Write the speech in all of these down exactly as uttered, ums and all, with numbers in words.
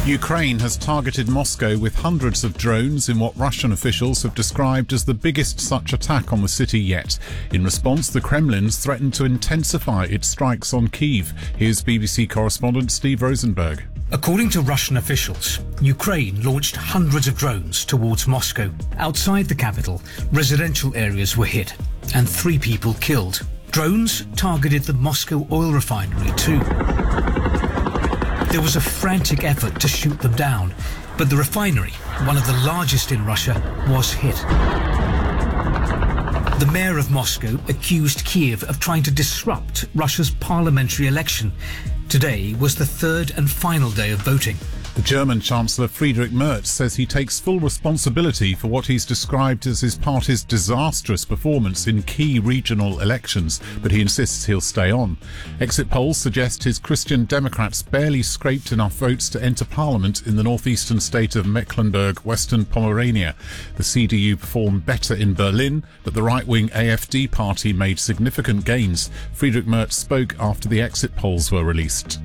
Ukraine has targeted Moscow with hundreds of drones in what Russian officials have described as the biggest such attack on the city yet. In response, the Kremlin's threatened to intensify its strikes on Kyiv. Here's B B C correspondent Steve Rosenberg. According to Russian officials, Ukraine launched hundreds of drones towards Moscow. Outside the capital, residential areas were hit and three people killed. Drones targeted the Moscow oil refinery too. There was a frantic effort to shoot them down, but the refinery, one of the largest in Russia, was hit. The mayor of Moscow accused Kyiv of trying to disrupt Russia's parliamentary election. Today was the third and final day of voting. The German Chancellor Friedrich Merz says he takes full responsibility for what he's described as his party's disastrous performance in key regional elections, but he insists he'll stay on. Exit polls suggest his Christian Democrats barely scraped enough votes to enter parliament in the northeastern state of Mecklenburg-Western Pomerania. The C D U performed better in Berlin, but the right-wing A F D party made significant gains. Friedrich Merz spoke after the exit polls were released.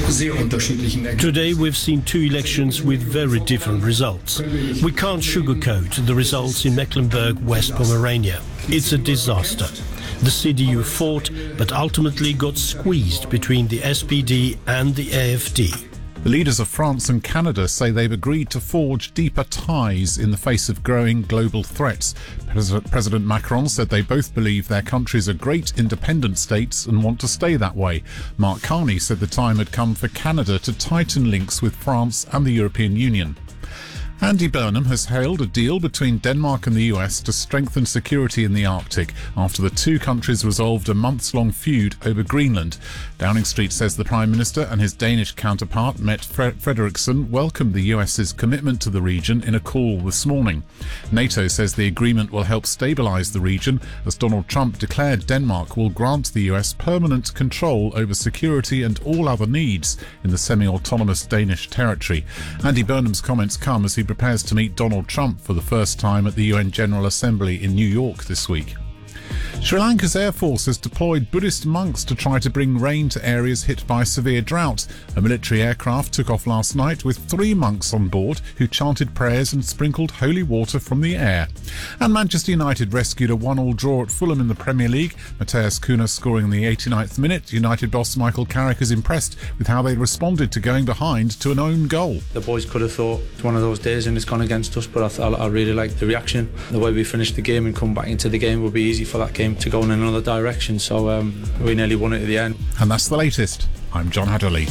Today we've seen two elections with very different results. We can't sugarcoat the results in Mecklenburg-West Pomerania. It's a disaster. The C D U fought, but ultimately got squeezed between the S P D and the A F D. The leaders of France and Canada say they've agreed to forge deeper ties in the face of growing global threats. President Macron said they both believe their countries are great independent states and want to stay that way. Mark Carney said the time had come for Canada to tighten links with France and the European Union. Andy Burnham has hailed a deal between Denmark and the U S to strengthen security in the Arctic after the two countries resolved a months-long feud over Greenland. Downing Street says the Prime Minister and his Danish counterpart, Mette Frederiksen, welcomed the US's commitment to the region in a call this morning. NATO says the agreement will help stabilise the region as Donald Trump declared Denmark will grant the U S permanent control over security and all other needs in the semi-autonomous Danish territory. Andy Burnham's comments come as he prepares to meet Donald Trump for the first time at the U N General Assembly in New York this week. Sri Lanka's Air Force has deployed Buddhist monks to try to bring rain to areas hit by severe drought. A military aircraft took off last night with three monks on board who chanted prayers and sprinkled holy water from the air. And Manchester United rescued a one-all draw at Fulham in the Premier League. Matheus Cunha scoring in the eighty-ninth minute. United boss Michael Carrick is impressed with how they responded to going behind to an own goal. The boys could have thought it's one of those days and it's gone against us, but I, I really like the reaction. The way we finished the game and come back into the game would be easy for that game to go in another direction, so um, we nearly won it at the end. And that's the latest. I'm John Hadderley.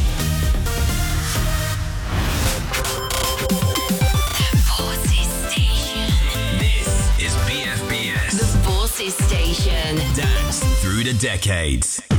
The Voices Station. This is B F B S. The Voices Station. Dance through the decades.